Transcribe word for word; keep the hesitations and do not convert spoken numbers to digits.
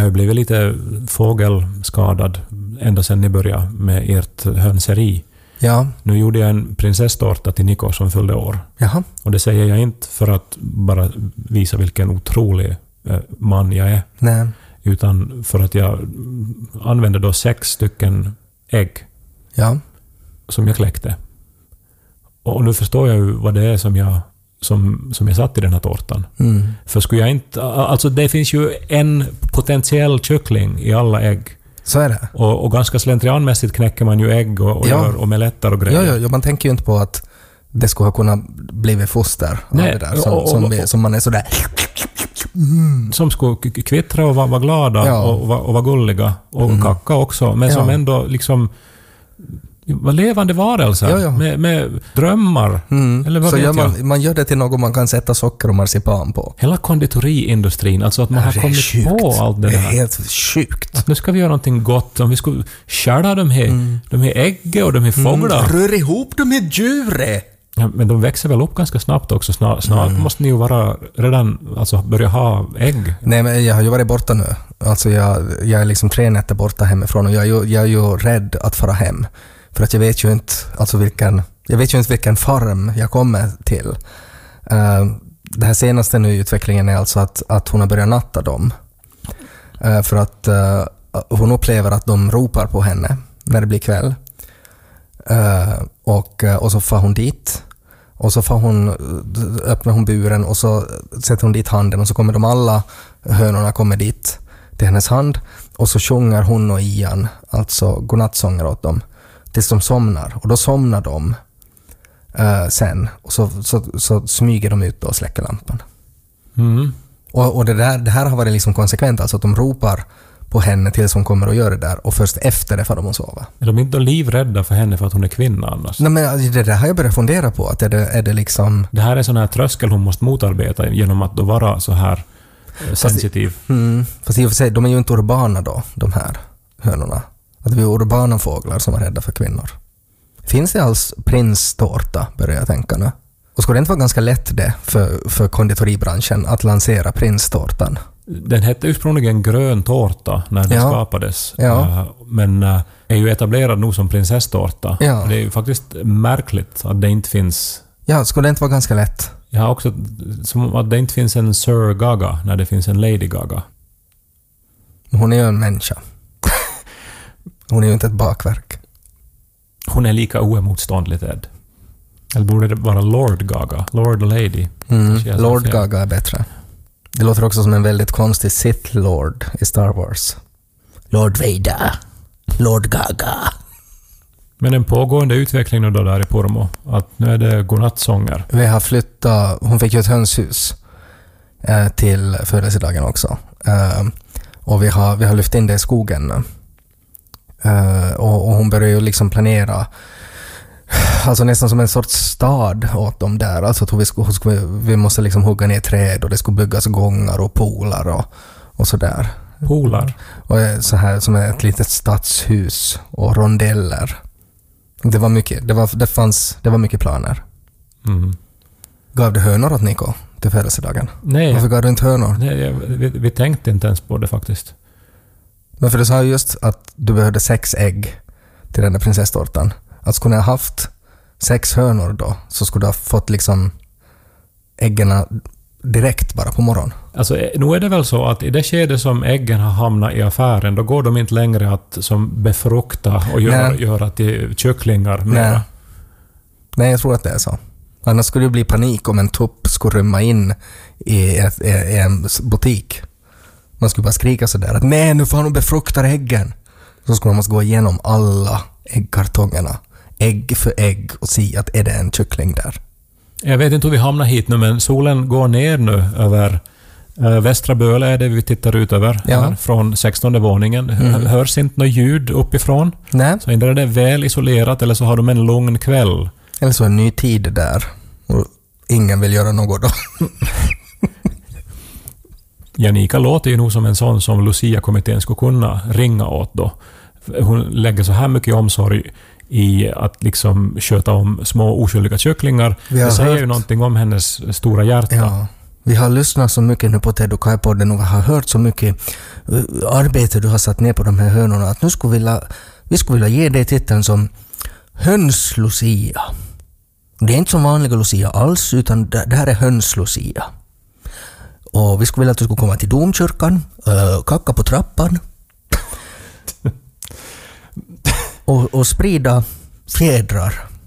ju blivit lite fågelskadad ända sedan ni började med ert hönseri. Ja. Nu gjorde jag en prinsesstårta till Niko som fyllde år. Jaha. Och det säger jag inte för att bara visa vilken otrolig eh, man jag är. Nej. Utan för att jag använde då sex stycken ägg. Ja. Som jag kläckte. Och nu förstår jag ju vad det är som jag, som, som jag satt i den här tårtan. Mm. För skulle jag inte... Alltså det finns ju en potentiell kyckling i alla ägg. Så är det. Och, och ganska slentrianmässigt knäcker man ju ägg och, och Ja. gör omeletter och grejer. Ja, ja, man tänker ju inte på att det skulle ha kunnat bli foster av Nej, det där. Som, och- och- som, vi- som man är sådär... Mm. Som skulle k- kvittra och vara, vara glada Ja. och, och, vara- och vara gulliga. Och Mm. kacka också. Men som Ja. ändå liksom... var levande varelser. Ja, ja. Med, med drömmar. Mm. Eller vad Så vet gör man, jag? man gör det till något man kan sätta socker och marsipan på. Hela konditoriindustrin. Alltså att man har Det är kommit sjukt. på allt det Det är där. helt sjukt. Att nu ska vi göra någonting gott. Om vi skulle skärda de här, Mm. de här ägg och de här fåglar. Rör ihop de här djuren! Ja, men de växer väl upp ganska snabbt också. Snart, snart Mm. måste ni ju vara redan, alltså börja ha ägg. Nej, men jag har ju varit borta nu. Alltså jag, jag är liksom tre nätter borta hemifrån och jag är ju, jag är ju rädd att fara hem. För att jag vet ju inte, alltså vilken, jag vet ju inte vilken farm jag kommer till. Uh, det här senaste nu i utvecklingen är alltså att, att hon har börjat natta dem. Uh, för att uh, hon upplever att de ropar på henne när det blir kväll. Uh, och, uh, och så far hon dit. Och så får hon, öppnar hon buren och så sätter hon dit handen och så kommer de alla hönorna kommer dit till hennes hand och så sjunger hon och Ian alltså godnattsånger åt dem tills de somnar och då somnar de uh, sen och så, så, så smyger de ut och släcker lampan. Mm. Och, och det, där, det här har varit liksom konsekvent, alltså att de ropar på henne tills hon kommer att göra det där och först efter det får de att sova. Är de inte livrädda för henne för att hon är kvinna annars? Nej, men det där har jag börjat fundera på, att är det, är det liksom... Det här är sån här tröskel hon måste motarbeta genom att då vara så här eh, sensitiv. Mm, fast i och för sig, de är ju inte urbana då, de här hönorna. Att vi är urbana fåglar som är rädda för kvinnor. Finns det alls prinstårta, börjar jag tänka nu? Och skulle det inte vara ganska lätt det för, för konditoribranschen att lansera prinstårtan? Den hette ursprungligen grön tårta när den Ja. skapades. Ja. Eh, Men eh, är ju etablerad nu som prinsesstårta. Ja. Det är ju faktiskt märkligt att det inte finns... Ja, skulle det inte vara ganska lätt? Jag har också... Som att det inte finns en Sir Gaga när det finns en Lady Gaga. Hon är ju en människa. Hon är ju inte ett bakverk. Hon är lika oemotståndlig, Ed. Eller borde det vara Lord Gaga? Lord och Lady. Mm. Kanske jag sa Lord fel. Gaga är bättre. Det låter också som en väldigt konstig Sith Lord i Star Wars. Lord Vader. Lord Gaga. Men en pågående utveckling nu då där i Pormo. Att nu är det godnattsånger. Vi har flyttat, hon fick ju ett hönshus eh, till födelsedagen också. Eh, och vi har, vi har lyft in det i skogen nu. Eh, och, och hon börjar ju liksom planera alltså nästan som en sorts stad åt dem där. Alltså att vi, skulle, skulle, vi måste liksom hugga ner träd och det skulle byggas gångar och polar och, och sådär. Polar. Och så här som ett litet stadshus och rondeller. Det var mycket, det var, det fanns, det var mycket planer. Mm. Gav du hönor åt Niko till födelsedagen? Nej, Varför gav du inte hönor? nej jag, vi, vi tänkte inte ens på det faktiskt. Men för du sa ju just att du behövde sex ägg till den där prinsesstårtan. Att skulle jag haft sex hönor då så skulle du ha fått liksom äggen direkt bara på morgonen. Alltså, nu är det väl så att i det skede som äggen har hamnat i affären, då går de inte längre att som befrukta och göra, Nej. göra till kycklingar Nej. mera. Nej, jag tror att det är så. Annars skulle det bli panik om en tupp skulle rymma in i, ett, i en butik. Man skulle bara skrika sådär att nej, nu får han befrukta äggen. Så skulle man måste gå igenom alla äggkartongerna, ägg för ägg och se att är det en kyckling där. Jag vet inte hur vi hamnar hit nu, men solen går ner nu över äh, Västra Böle är det vi tittar ut över Ja. här, från sextonde våningen. Mm. Hörs inte något ljud uppifrån. Nej, Så inte är det väl isolerat eller så har de en lugn kväll. eller så en ny tid där och ingen vill göra något då. Janika låter ju nog som en sån som Lucia-kommittén skulle kunna ringa åt då. Hon lägger så här mycket omsorg i att liksom sköta om små oskyldiga kycklingar. Vi har Det säger hört- ju någonting om hennes stora hjärta. Ja, Vi har lyssnat så mycket nu på Ted och Kai-podden och vi har hört så mycket arbete du har satt ner på de här hönorna att nu skulle vi vilja, vi skulle vilja ge dig titeln som Höns-Lucia. Det är inte som vanliga Lucia alls, utan det här är Höns-Lucia. Och vi skulle vilja att du skulle komma till domkyrkan, äh, kacka på trappan och, och sprida fjädrar